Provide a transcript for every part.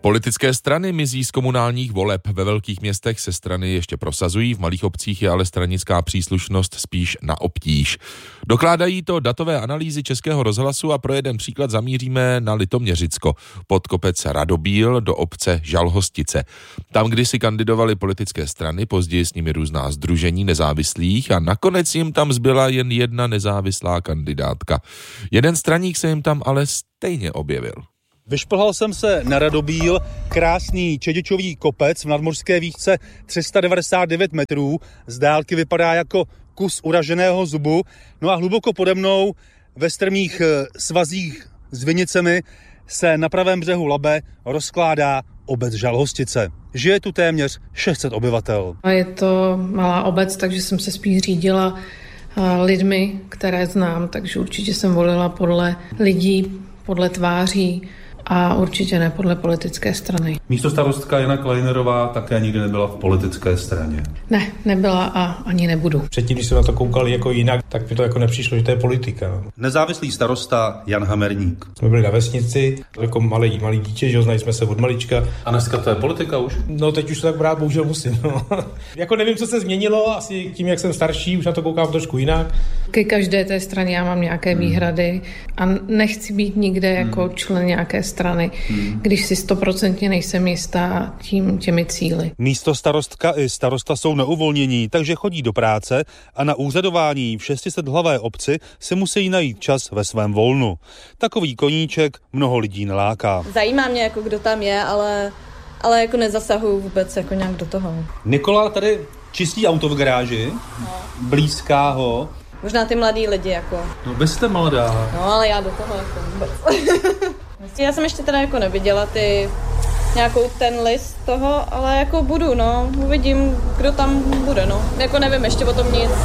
Politické strany mizí z komunálních voleb. Ve velkých městech se strany ještě prosazují, v malých obcích je ale stranická příslušnost spíš na obtíž. Dokládají to datové analýzy Českého rozhlasu a pro jeden příklad zamíříme na Litoměřicko, pod kopec Radobíl do obce Žalhostice. Tam kdysi kandidovaly politické strany, později s nimi různá sdružení nezávislých a nakonec jim tam zbyla jen jedna nezávislá kandidátka. Jeden straník se jim tam ale stejně objevil. Vyšplhal jsem se na Radobíl, krásný čedičový kopec v nadmořské výšce 399 metrů. Z dálky vypadá jako kus uraženého zubu. No a hluboko pode mnou ve strmých svazích s vinicemi se na pravém břehu Labe rozkládá obec Žalhostice. Žije tu téměř 600 obyvatel. Je to malá obec, takže jsem se spíš řídila lidmi, které znám, takže určitě jsem volila podle lidí, podle tváří a určitě ne podle politické strany. Místostarostka Jana Kleinerová také nikdy nebyla v politické straně. Ne, nebyla a ani nebudu. Předtím, když se na to koukali jako jinak, tak mi to jako nepřišlo, že to je politika. No. Nezávislý starosta Jan Hamerník. Jsme byli na vesnici, jako malý dítě, že ho znali jsme se od malička. A dneska to je politika už? No teď už to tak brát bohužel musím. No. Jako nevím, co se změnilo, asi tím, jak jsem starší, už na to koukám trošku jinak. Ke každé té straně já mám nějaké výhrady a nechci být nikde jako člen nějaké strany, když si 100% nejsem jistá těmi cíli. Místostarostka i starosta jsou neuvolnění, takže chodí do práce a na úřadování v 600hlavé obci si musí najít čas ve svém volnu. Takový koníček mnoho lidí neláká. Zajímá mě, jako kdo tam je, ale jako nezasahuju vůbec jako nějak do toho. Nikola tady čistí auto v garáži, blízká ho. Možná ty mladý lidi, jako. No vy jste mladá. No, ale já do toho jako vůbec. Já jsem ještě teda jako neviděla nějakou ten list toho, ale jako budu, no. Uvidím, kdo tam bude, no. Jako nevím ještě o tom nic.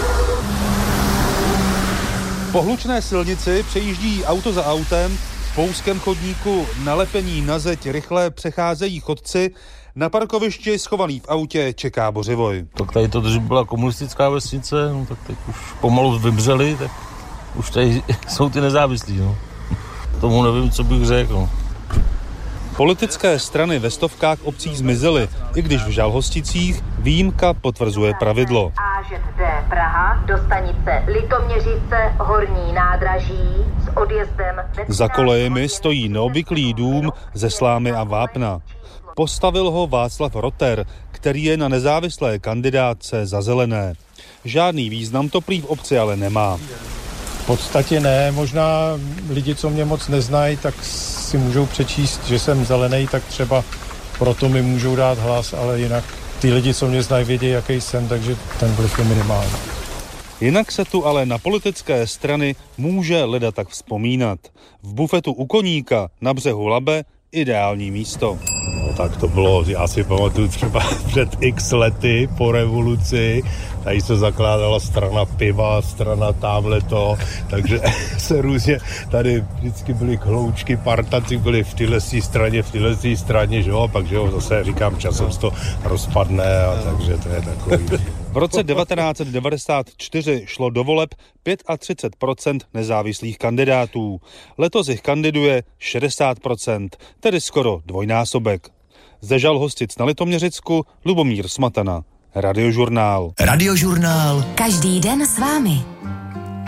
Po hlučné silnici přejíždí auto za autem, v úzkém chodníku nalepení na zeď rychle přecházejí chodci, na parkovišti schovaný v autě čeká Bořivoj. Tak tady to, když byla komunistická vesnice, no, tak teď už pomalu vymřeli, tak už tady jsou ty nezávislí, no. Tomu nevím, co bych řekl. Politické strany ve stovkách obcí zmizely, i když v Žalhosticích výjimka potvrzuje pravidlo. ŽD Praha do stanice Litoměřice Horní nádraží s odjezdem... Za kolejemi stojí neobvyklý dům ze slámy a vápna. Postavil ho Václav Rotter, který je na nezávislé kandidátce za Zelené. Žádný význam to prý v obci ale nemá. V podstatě ne, možná lidi, co mě moc neznají, tak si můžou přečíst, že jsem zelený, tak třeba proto mi můžou dát hlas, ale jinak ty lidi, co mě znají, vědí, jaký jsem, takže ten vliv je minimální. Jinak se tu ale na politické strany může leda tak vzpomínat. V bufetu u Koníka na břehu Labe ideální místo. No tak to bylo, já si pamatuju třeba před x lety po revoluci, tady se zakládala strana piva, strana támhleto, takže se různě, tady vždycky byly hloučky, partanci byli v téhle straně, že jo, a pak, že jo, zase říkám, časem se to rozpadne, a takže to je takový. V roce 1994 šlo do voleb 35% nezávislých kandidátů. Letos jich kandiduje 60%, tedy skoro dvojnásobek. Ze Žalhostic na Litoměřicku Lubomír Smatana, Radiožurnál. Radiožurnál. Každý den s vámi.